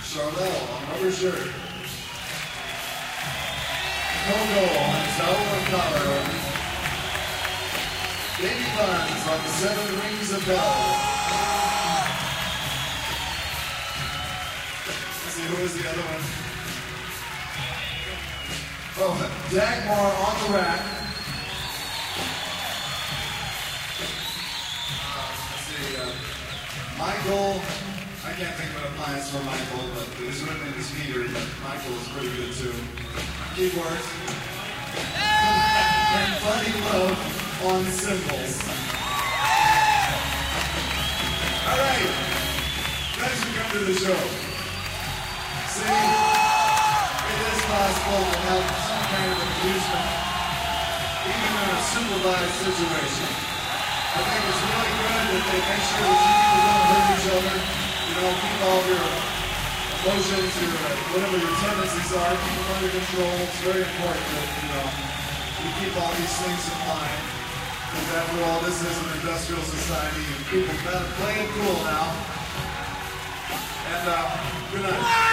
Charlelle on rubber shirt. Coco on Zelda collar. Baby Buns on the 7 Rings of Bell. Let's see, who was the other one? Oh, Dagmar on the rack. Let's see, Michael. I can't think of an appliance for Michael, but his name is Peter, but Michael is pretty good too. Keyboards. And Buddy Love on cymbals. All right. Thanks for coming to the show. See, it is possible to have some kind of amusement, even in a supervised situation. I think it's really good that they make sure that you people don't hurt each other. You know, keep all your emotions, whatever your tendencies are, keep them under control. It's very important that, you know, you keep all these things in mind. Because after all, this is an industrial society and people kind of play it cool now. And good night.